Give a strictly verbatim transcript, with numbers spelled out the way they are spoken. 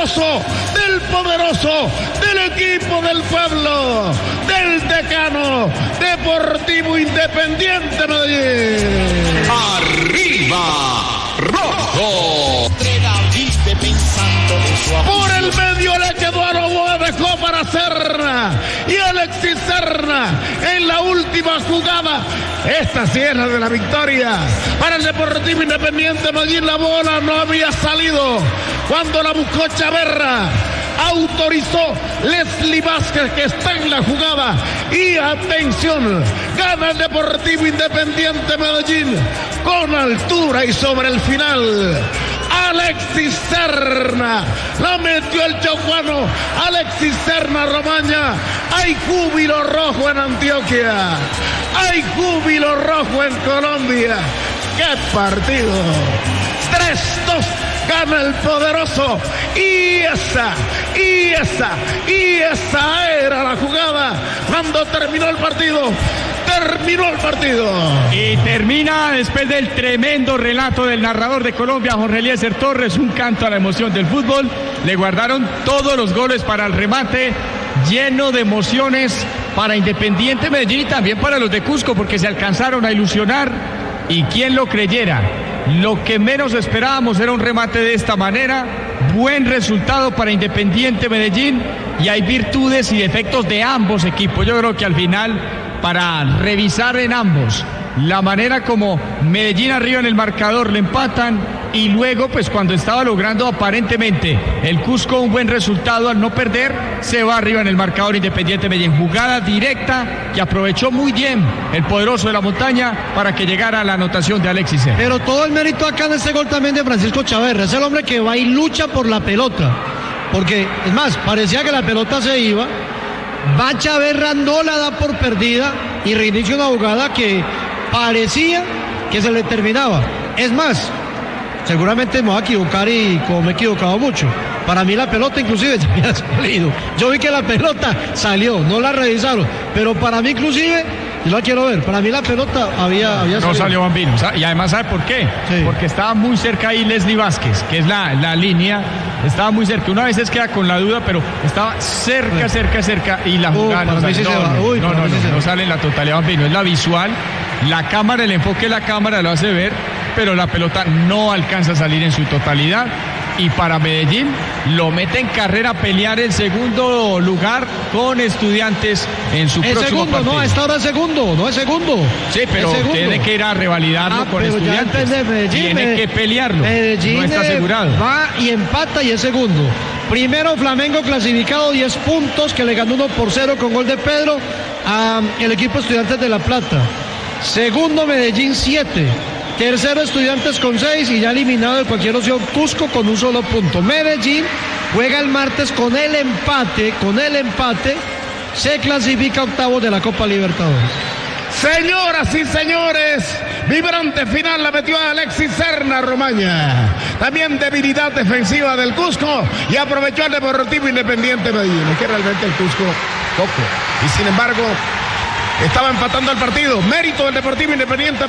poderoso, del poderoso, del equipo del pueblo, del decano Deportivo Independiente Medellín. ¡Arriba, rojo! Por el medio le quedó a Novoa, dejó para Serna. Y Alexis Serna en la última jugada. Esta sí era de la victoria para el Deportivo Independiente Medellín. La bola no había salido cuando la buscó Chaverra. Autorizó Leslie Vázquez, que está en la jugada. Y atención, gana el Deportivo Independiente Medellín con altura y sobre el final. Alexis Serna, la metió el chocuano, Alexis Serna Romaña. Hay júbilo rojo en Antioquia, hay júbilo rojo en Colombia. ¡Qué partido! tres dos, gana el poderoso. Y esa, y esa, y esa era la jugada cuando terminó el partido. Terminó el partido. Y termina después del tremendo relato del narrador de Colombia, Jorge Eliezer Torres, un canto a la emoción del fútbol. Le guardaron todos los goles para el remate, lleno de emociones para Independiente Medellín y también para los de Cusco, porque se alcanzaron a ilusionar. Y quien lo creyera, lo que menos esperábamos era un remate de esta manera. Buen resultado para Independiente Medellín, y hay virtudes y defectos de ambos equipos. Yo creo que al final, para revisar en ambos la manera como Medellín arriba en el marcador le empatan, y luego pues cuando estaba logrando aparentemente el Cusco un buen resultado al no perder, se va arriba en el marcador Independiente Medellín. Jugada directa que aprovechó muy bien el poderoso de la montaña para que llegara a la anotación de Alexis Serna. Pero todo el mérito acá en este gol también de Francisco Chaverra. Es el hombre que va y lucha por la pelota, porque es más, parecía que la pelota se iba. Va Chaverra, no la da por perdida y reinicia una jugada que parecía que se le terminaba. Es más, seguramente me voy a equivocar y como me he equivocado mucho, para mí la pelota inclusive ya había salido. Yo vi que la pelota salió, no la revisaron, pero para mí inclusive, yo la quiero ver, para mí la pelota había, había salido. No salió Bambino, y además ¿sabe por qué? Sí. Porque estaba muy cerca ahí Leslie Vázquez, que es la, la línea, estaba muy cerca. Una vez queda con la duda, pero estaba cerca, cerca, cerca, y la jugada uh, no, sale, sí no, Uy, no, no, no, no, no sale en la totalidad Bambino, es la visual, la cámara, el enfoque de la cámara lo hace ver, pero la pelota no alcanza a salir en su totalidad. Y para Medellín lo mete en carrera a pelear el segundo lugar con Estudiantes en su el próximo segundo, partido. No, a esta hora es segundo, no es segundo. Sí, pero tiene que ir a revalidarlo ah, con Estudiantes. Medellín, tiene Medellín, que pelearlo. Medellín no está asegurado. Va y empata y es segundo. Primero Flamengo clasificado, diez puntos, que le ganó uno por cero con gol de Pedro al equipo Estudiantes de La Plata. Segundo Medellín, siete. Tercero Estudiantes con seis y ya eliminado de cualquier opción Cusco con un solo punto. Medellín juega el martes con el empate, con el empate se clasifica octavos de la Copa Libertadores. Señoras y señores, vibrante final la metió Alexis Serna Romaña. También debilidad defensiva del Cusco y aprovechó el Deportivo Independiente Medellín. Es que realmente el Cusco poco. Y sin embargo, estaba empatando el partido. Mérito del Deportivo Independiente